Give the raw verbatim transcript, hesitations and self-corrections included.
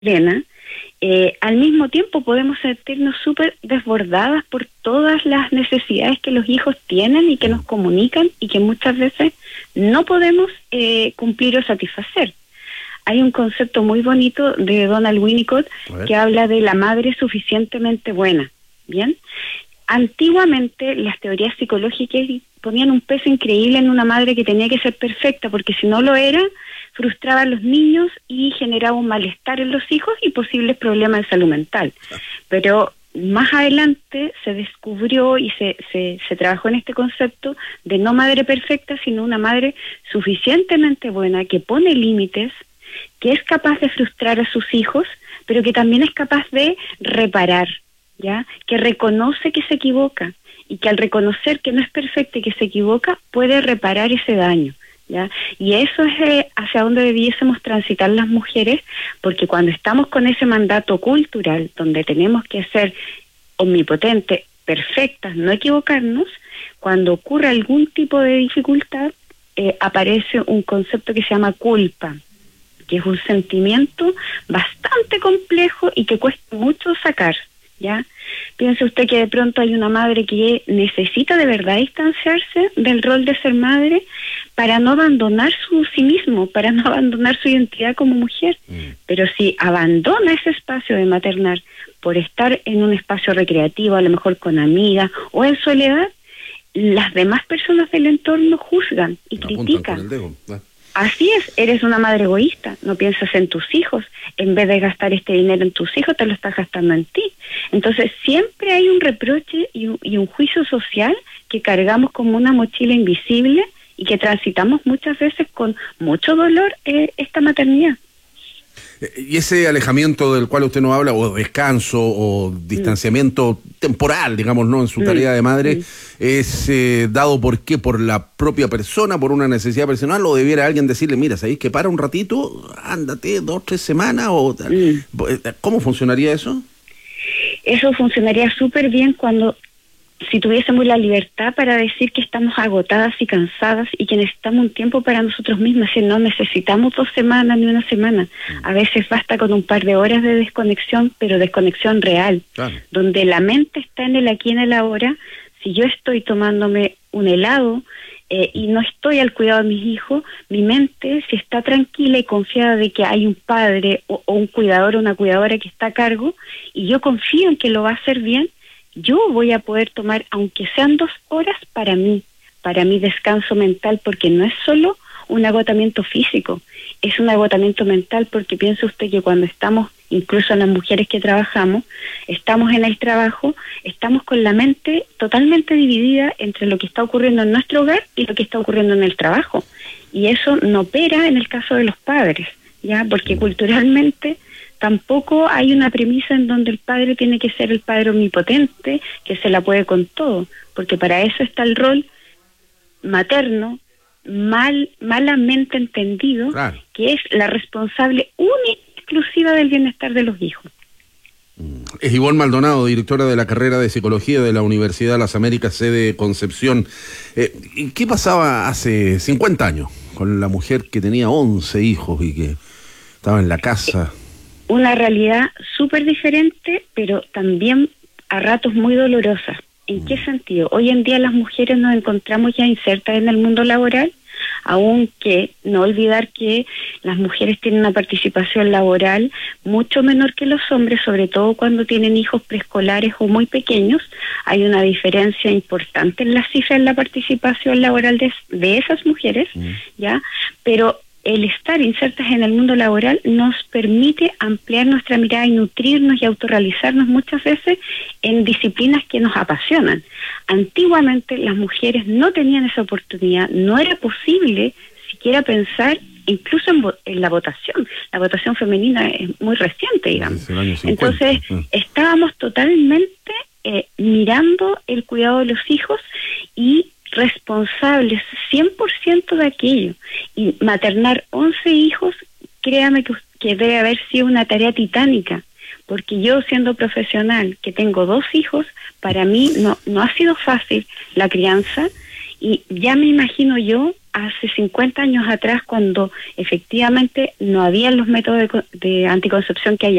plena, eh, al mismo tiempo podemos sentirnos súper desbordadas por todas las necesidades que los hijos tienen y que nos comunican y que muchas veces no podemos eh, cumplir o satisfacer. Hay un concepto muy bonito de Donald Winnicott que habla de la madre suficientemente buena, ¿bien? Antiguamente las teorías psicológicas ponían un peso increíble en una madre que tenía que ser perfecta, porque si no lo era, frustraba a los niños y generaba un malestar en los hijos y posibles problemas de salud mental. Pero más adelante se descubrió y se, se, se trabajó en este concepto de no madre perfecta, sino una madre suficientemente buena, que pone límites, que es capaz de frustrar a sus hijos, pero que también es capaz de reparar, ¿ya? Que reconoce que se equivoca y que al reconocer que no es perfecta y que se equivoca, puede reparar ese daño, ¿ya? Y eso es eh, hacia donde debiésemos transitar las mujeres, porque cuando estamos con ese mandato cultural, donde tenemos que ser omnipotentes, perfectas, no equivocarnos, cuando ocurre algún tipo de dificultad, eh, aparece un concepto que se llama culpa, que es un sentimiento bastante complejo y que cuesta mucho sacar, ¿ya? Piense usted que de pronto hay una madre que necesita de verdad distanciarse del rol de ser madre para no abandonar su sí mismo, para no abandonar su identidad como mujer. Mm. Pero si abandona ese espacio de maternar por estar en un espacio recreativo, a lo mejor con amigas o en soledad, las demás personas del entorno juzgan y no critican. Con el dedo. Ah. Así es, eres una madre egoísta, no piensas en tus hijos, en vez de gastar este dinero en tus hijos, te lo estás gastando en ti. Entonces siempre hay un reproche y un, y un juicio social que cargamos como una mochila invisible y que transitamos muchas veces con mucho dolor eh, esta maternidad. Y ese alejamiento del cual usted nos habla, o descanso, o distanciamiento mm. temporal, digamos, ¿no?, en su tarea de madre, mm. es eh, dado por qué, por la propia persona, por una necesidad personal, o debiera alguien decirle, mira, ¿sabéis que para un ratito, ándate dos, tres semanas, o mm. ¿cómo funcionaría eso? Eso funcionaría súper bien cuando, si tuviésemos la libertad para decir que estamos agotadas y cansadas y que necesitamos un tiempo para nosotros mismas, si no necesitamos dos semanas ni una semana. A veces basta con un par de horas de desconexión, pero desconexión real, claro, donde la mente está en el aquí y en el ahora. Si yo estoy tomándome un helado eh, y no estoy al cuidado de mis hijos, mi mente, si está tranquila y confiada de que hay un padre o, o un cuidador o una cuidadora que está a cargo, y yo confío en que lo va a hacer bien, yo voy a poder tomar, aunque sean dos horas, para mí, para mi descanso mental, porque no es solo un agotamiento físico, es un agotamiento mental, porque piensa usted que cuando estamos, incluso las mujeres que trabajamos, estamos en el trabajo, estamos con la mente totalmente dividida entre lo que está ocurriendo en nuestro hogar y lo que está ocurriendo en el trabajo, y eso no opera en el caso de los padres, ya, porque culturalmente tampoco hay una premisa en donde el padre tiene que ser el padre omnipotente, que se la puede con todo, porque para eso está el rol materno, mal malamente entendido, claro, que es la responsable única y exclusiva del bienestar de los hijos. Es Ivonne Maldonado, directora de la carrera de Psicología de la Universidad de las Américas, sede Concepción. Eh, ¿Qué pasaba hace cincuenta años con la mujer que tenía once hijos y que estaba en la casa? Una realidad súper diferente, pero también a ratos muy dolorosa. ¿En qué sentido? Hoy en día las mujeres nos encontramos ya insertas en el mundo laboral, aunque no olvidar que las mujeres tienen una participación laboral mucho menor que los hombres, sobre todo cuando tienen hijos preescolares o muy pequeños. Hay una diferencia importante en las cifras en la participación laboral de, de esas mujeres, mm. ¿ya? Pero el estar insertas en el mundo laboral nos permite ampliar nuestra mirada y nutrirnos y autorrealizarnos muchas veces en disciplinas que nos apasionan. Antiguamente las mujeres no tenían esa oportunidad, no era posible siquiera pensar incluso en, en la votación. La votación femenina es muy reciente, digamos. Entonces estábamos totalmente eh, mirando el cuidado de los hijos y responsables cien por ciento de aquello. Y maternar once hijos, créame que, que debe haber sido una tarea titánica, porque yo, siendo profesional, que tengo dos hijos, para mí no, no ha sido fácil la crianza, y ya me imagino yo hace cincuenta años atrás, cuando efectivamente no había los métodos de, de anticoncepción que hay